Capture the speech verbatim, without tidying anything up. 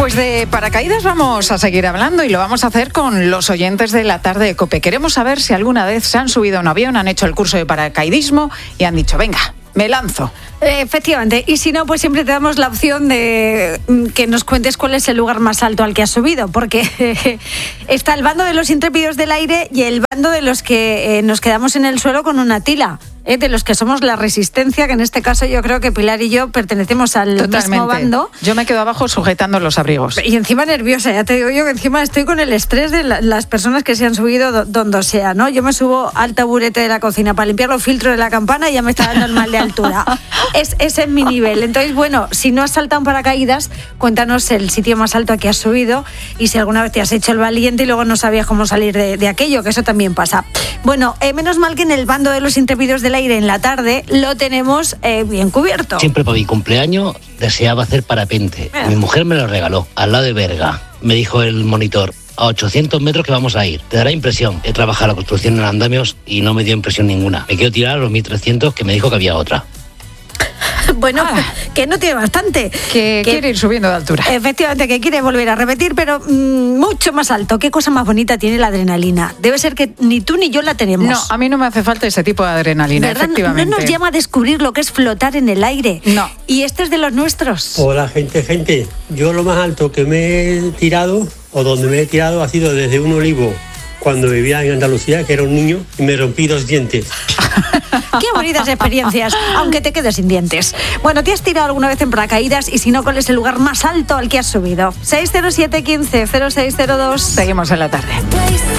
Pues de paracaídas vamos a seguir hablando y lo vamos a hacer con los oyentes de la tarde de COPE. Queremos saber si alguna vez se han subido a un avión, han hecho el curso de paracaidismo y han dicho, venga, me lanzo. Efectivamente, y si no, pues siempre te damos la opción de que nos cuentes cuál es el lugar más alto al que has subido, porque está el bando de los intrépidos del aire y el bando de los que eh, nos quedamos en el suelo con una tila. Eh, de los que somos la resistencia, que en este caso yo creo que Pilar y yo pertenecemos al Totalmente. mismo bando. Yo me quedo abajo sujetando los abrigos. Y encima nerviosa, ya te digo yo que encima estoy con el estrés de la, las personas que se han subido do, donde sea, ¿no? Yo me subo al taburete de la cocina para limpiar los filtros de la campana y ya me está dando el mal de altura. Es, ese es mi nivel. Entonces, bueno, si no has saltado en paracaídas, cuéntanos el sitio más alto a que has subido y si alguna vez te has hecho el valiente y luego no sabías cómo salir de, de aquello, que eso también pasa. Bueno, eh, menos mal que en el bando de los intrépidos del aire en la tarde lo tenemos eh, bien cubierto. Siempre para mi cumpleaños deseaba hacer parapente. Eh. Mi mujer me lo regaló, al lado de Berga. Me dijo el monitor, a ochocientos metros que vamos a ir. Te dará impresión. He trabajado la construcción en andamios y no me dio impresión ninguna. Me quiero tirar a los mil trescientos que me dijo que había otra. Bueno, Ah. que no tiene bastante. Que, que quiere ir subiendo de altura. Efectivamente, que quiere volver a repetir, pero mmm, mucho más alto. ¿Qué cosa más bonita tiene la adrenalina? Debe ser que ni tú ni yo la tenemos. No, a mí no me hace falta ese tipo de adrenalina, ¿verdad? efectivamente. No nos llama a descubrir lo que es flotar en el aire. No. Y este es de los nuestros. Hola, gente, gente. Yo lo más alto que me he tirado, o donde me he tirado, ha sido desde un olivo, cuando vivía en Andalucía, que era un niño, y me rompí dos dientes. Qué bonitas experiencias, aunque te quedes sin dientes. Bueno, ¿te has tirado alguna vez en paracaídas? Y si no, ¿cuál es el lugar más alto al que has subido? seis cero siete, quince, cero seis cero dos. Seguimos en la tarde.